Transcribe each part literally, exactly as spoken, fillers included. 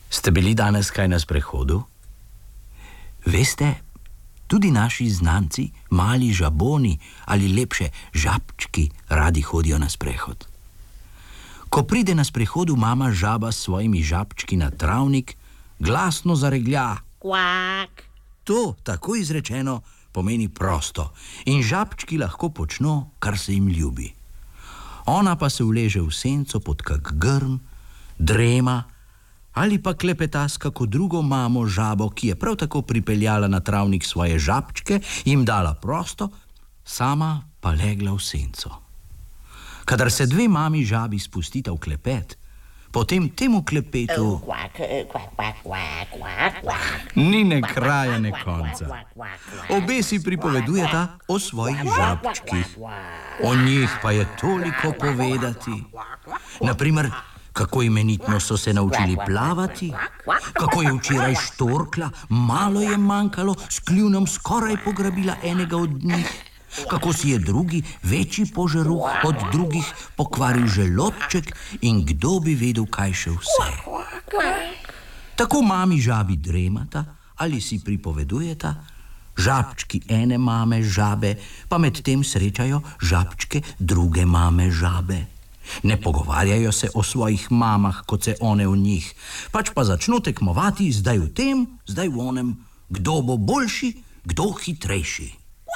Ste bili danes kaj na sprehodu? Veste, tudi naši znanci, mali žaboni ali lepše žabčki, radi hodijo na sprehod. Ko pride na sprehodu mama žaba s svojimi žabčki na travnik, glasno zareglja. Kvak. To, tako izrečeno, pomeni prosto in žabčki lahko počno, kar se jim ljubi. Ona pa se uleže v senco pod kak grm, drema ali pa klepeta s kako drugo mamo žabo, ki je prav tako pripeljala na travnik svoje žabčke, jim dala prosto, sama pa legla v senco. Kadar se dve mami žabi spustita v klepet, potem temu klepetu ni ne kraja ne konca. Obe si pripovedujeta o svojih žabčkih. O njih pa je toliko povedati. Naprimer, kako imenitno so se naučili plavati, kako je včeraj štorkla, malo je manjkalo, s kljunom skoraj pograbila enega od njih, kako si je drugi, večji požaruh od drugih, pokvaril želodček in kdo bi vedel, kaj še vse. Tako mami žabi dremata ali si pripovedujeta, žabčki ene mame žabe pa medtem srečajo žabčke druge mame žabe. Ne pogovarjajo se o svojih mamah, kot se one o njih, pač pa začno tekmovati zdaj v tem, zdaj v onem, kdo bo boljši, kdo hitrejši.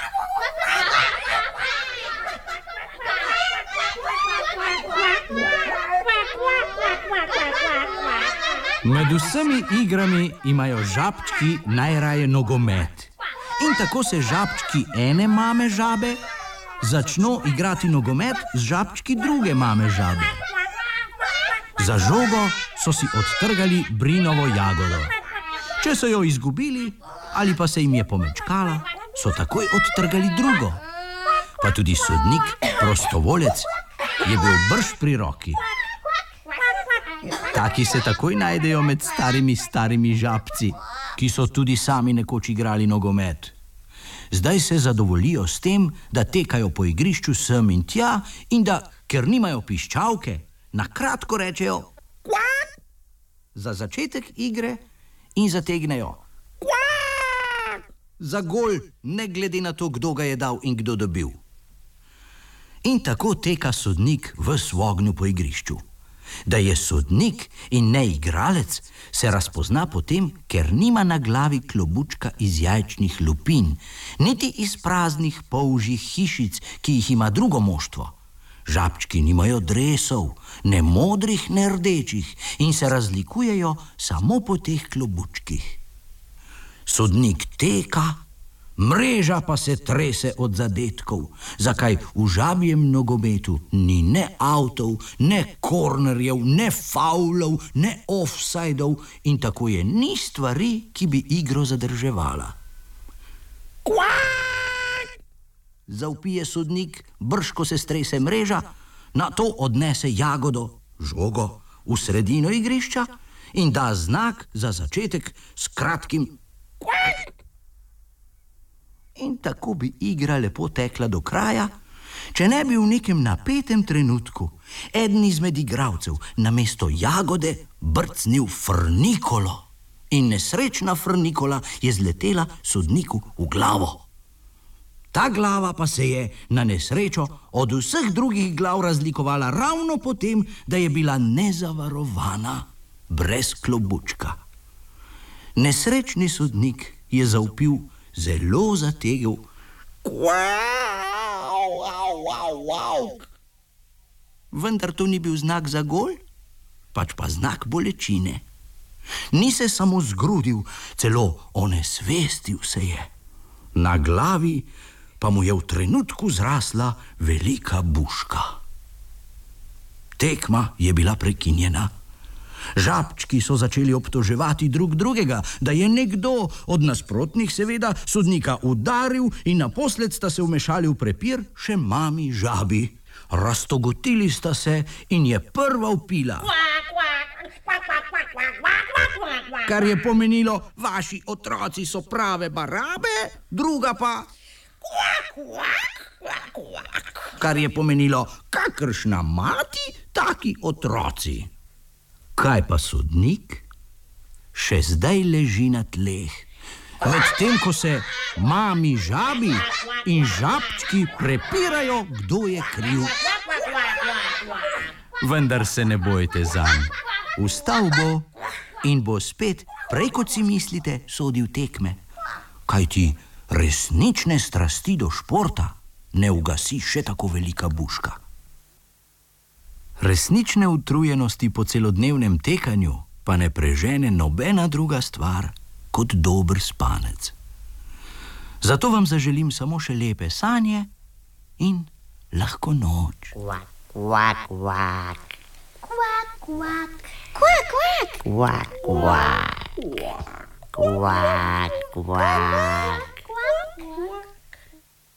Med vsemi igrami imajo žabčki najraje nogomet. In tako se žabčki ene mame žabe začno igrati nogomet z žabčki druge mame žabe. Za žogo so si odtrgali brinovo jagodo. Če so jo izgubili ali pa se jim je pomečkala, so takoj odtrgali drugo. Pa tudi sodnik, prostovolec, je bil brž pri roki. Taki se takoj najdejo med starimi starimi žabci, ki so tudi sami nekoč igrali nogomet. Zdaj se zadovoljijo s tem, da tekajo po igrišču sem in tja in da, ker nimajo piščalke, na kratko rečejo kvak za začetek igre in zategnejo kvak za gol, ne glede na to, kdo ga je dal in kdo dobil. In tako teka sodnik ves v ognju po igrišču. Da je sodnik in ne igralec, se razpozna potem, ker nima na glavi klobučka iz jajčnih lupin, niti iz praznih polžjih hišic, ki jih ima drugo moštvo. Žabčki nimajo dresov, ne modrih, ne rdečih, in se razlikujejo samo po teh klobučkih. Sodnik teka, mreža pa se trese od zadetkov, zakaj v žabjem nogometu ni ne avtov, ne kornerjev, ne faulov, ne ofsajdov in tako je ni stvari, ki bi igro zadrževala. Kvak! Zavpije sodnik, brž ko se strese mreža, na to odnese jagodo, žogo, v sredino igrišča in da znak za začetek s kratkim kvak! In tako bi igra lepo tekla do kraja, če ne bi v nekem napetem trenutku eden izmed igralcev namesto jagode brcnil frnikolo in nesrečna frnikola je zletela sodniku v glavo. Ta glava pa se je na nesrečo od vseh drugih glav razlikovala ravno po tem, da je bila nezavarovana, brez klobučka. Nesrečni sodnik je zavpil zelo zategel kvau, au, au, au. Vendar to ni bil znak za gol, pač pa znak bolečine. Ni se samo zgrudil, celo onesvestil se je. Na glavi pa mu je v trenutku zrasla velika buška. Tekma je bila prekinjena. Žabčki so začeli obtoževati drug drugega, da je nekdo od nasprotnih seveda sodnika udaril in naposled sta se vmešali v prepir še mami žabi. Raztogotili sta se in je prva vpila, kar je pomenilo, vaši otroci so prave barabe, druga pa, kar je pomenilo, kakršna mati, taki otroci. Kaj pa sodnik? še zdaj leži na tleh. Medtem ko se mami žabi in žabčki prepirajo, kdo je kriv. Vendar se ne bojte zanj. Vstal bo in bo spet, prej kot si mislite, sodil tekme. Kajti resnične strasti do športa ne ugasi še tako velika buška. Resnične utrujenosti po celodnevnem tekanju pa ne prežene nobena druga stvar kot dober spanec. Zato vam zaželim samo še lepe sanje in lahko noč. Kvak, kvak, kvak. Kvak, kvak. Kvak, kvak. Kvak, kvak. Kvak, kvak. Kvak, kvak.